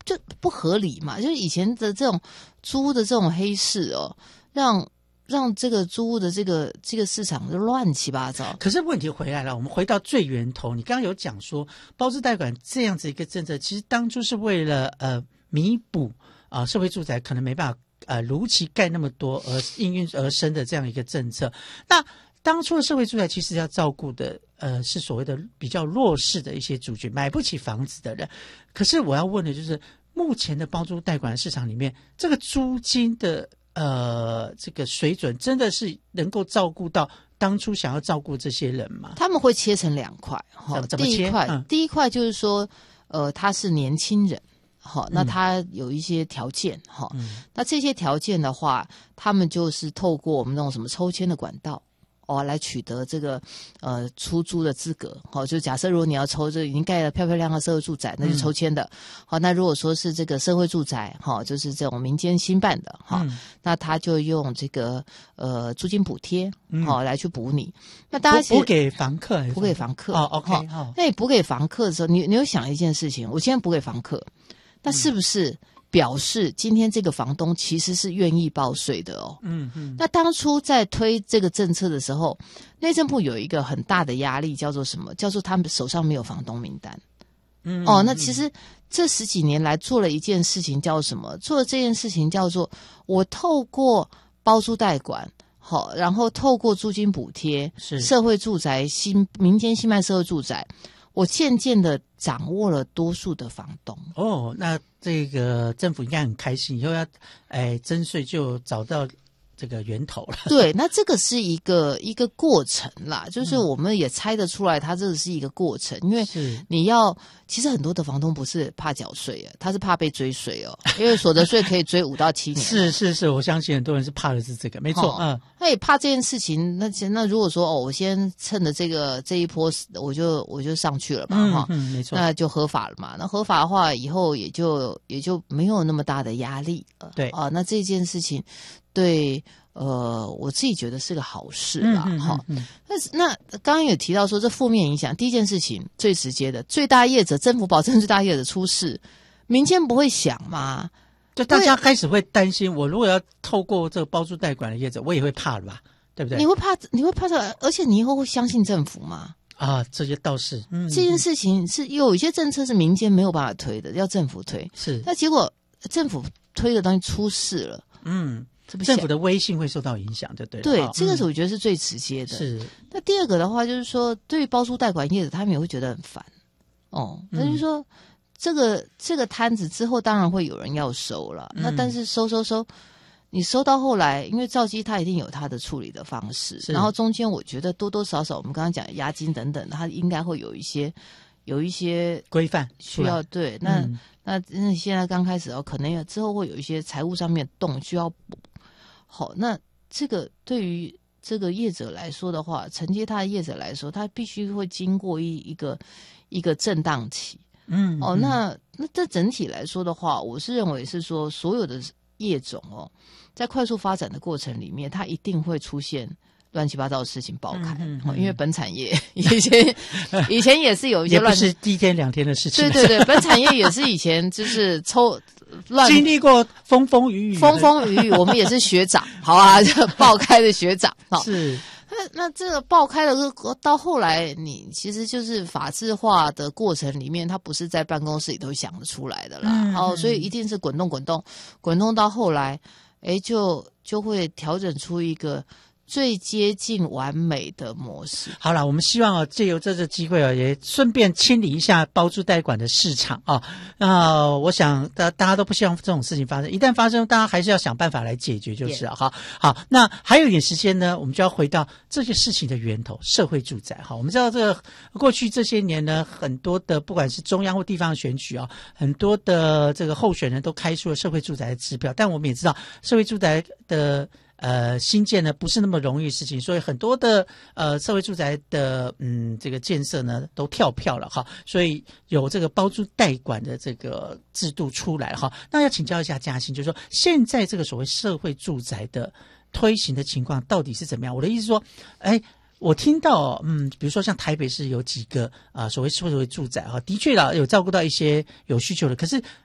就不合理嘛，就是以前的这种租屋的这种黑市哦，让这个租屋的这个市场就乱七八糟。 可是问题回来了，我们回到最源头，你刚刚有讲说包租代管这样子一个政策，其实当初是为了弥补社会住宅可能没办法如期盖那么多而应运而生的这样一个政策。那当初的社会住宅其实要照顾的是所谓的比较弱势的一些族群，买不起房子的人。可是我要问的就是目前的包租代管市场里面，这个租金的这个水准真的是能够照顾到当初想要照顾这些人吗？ 他们会切成2块， 怎么切？ 第一块就是说他是年轻人，那他有一些条件，那这些条件的话，他们就是透过我们那种什么抽签的管道来取得这个出租的资格。就假设如果你要抽这已经盖了漂漂亮的社会住宅，那就抽签的。那如果说是这个社会住宅，就是这种民间新办的，那他就用这个租金补贴来去补你。那大家补给房客， 补给房客。 OK。 那你补给房客的时候，你有想一件事情，我今天补给房客，那是不是表示今天这个房东其实是愿意报税的哦？那当初在推这个政策的时候，内政部有一个很大的压力，叫做什么？叫做他们手上没有房东名单。那其实这10几年来做了一件事情，叫什么？做了这件事情叫做我透过包租代管。然后透过租金补贴，社会住宅民间新办社会住宅，我渐渐的掌握了多数的房东。 那这个政府应该很开心，以后要征税就找到这个源头了。 对，那这个是一个过程啦，就是我们也猜得出来，它这个是一个过程，因为你要其实很多的房东不是怕缴税，他是怕被追税哦，因为所得税可以追5到7年。 是，我相信很多人是怕的是这个，没错。 他也怕这件事情。那如果说我先趁着这一波，我就上去了嘛， 没错， 那就合法了嘛。那合法的话，以后也就没有那么大的压力了。 对那这件事情对我自己觉得是个好事啦。那刚刚有提到说这负面影响，第一件事情最直接的，最大业者政府保证最大业者出事，民间不会想吗？ 就大家开始会担心，我如果要透过这个包租代管的业者，我也会怕了吧，对不对？ 你会怕这，而且你以后会相信政府吗？ 这些倒是， 这件事情是有一些政策是民间没有办法推的，要政府推。 是， 那结果政府推的东西出事了， 政府的威信会受到影响，就对了。 对，这个是我觉得是最直接的。 是。 那第二个的话，就是说，对于包租代管业者，他们也会觉得很烦。那就是说，这个摊子之后，当然会有人要收了。那但是收，你收到后来，因为照基他一定有他的处理的方式，然后中间我觉得多多少少，我们刚刚讲押金等等，它应该会有一些规范需要。对，那现在刚开始可能之后会有一些财务上面的洞需要补。好，那这个对于这个业者来说的话，承接他的业者来说，他必须会经过一个震荡期。那这整体来说的话，我是认为是说，所有的业种在快速发展的过程里面，它一定会出现乱七八糟的事情爆开。因为本产业以前也是有一些乱， 也不是第1天2天的事情。 对，本产业也是以前就是经历过风风雨雨， 我们也是学长，好啊，爆开的学长。 是。 那这个爆开的到后来，你其实就是法制化的过程里面，它不是在办公室里头想得出来的啦。所以一定是滚动到后来，就会调整出一个最接近完美的模式。 好了，我们希望借由这次机会也顺便清理一下包租代管的市场我想大家都不希望这种事情发生，一旦发生，大家还是要想办法来解决就是了。好，那还有一点时间呢，我们就要回到这些事情的源头——社会住宅。我们知道这个过去这些年呢，很多的不管是中央或地方选举很多的这个候选人都开出了社会住宅的支票，但我们也知道社会住宅的新建呢不是那么容易的事情，所以很多的社会住宅的这个建设呢都跳票了所以有这个包租代管的这个制度出来那要请教一下嘉欣，就是说现在这个所谓社会住宅的推行的情况到底是怎么样？我的意思说，我听到比如说像台北市有几个所谓社会住宅的确啦，有照顾到一些有需求的，可是